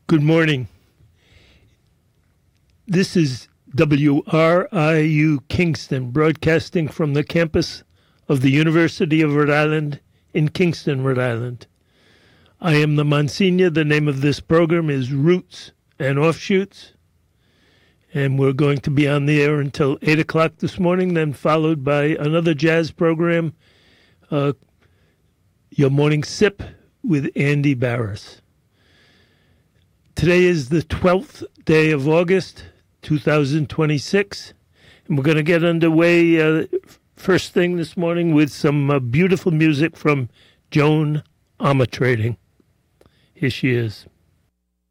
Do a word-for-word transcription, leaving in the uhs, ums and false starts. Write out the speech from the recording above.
Good morning. This is W R I U Kingston, broadcasting from the campus of the University of Rhode Island in Kingston, Rhode Island. I am the Monsignor. The name of this program is Roots and Offshoots, and we're going to be on the air until eight o'clock this morning, then followed by another jazz program, uh, Your Morning Sip with Andy Barris. Today is the twelfth day of August, two thousand twenty-six, and we're going to get underway uh, first thing this morning with some uh, beautiful music from Joan Armatrading. Here she is.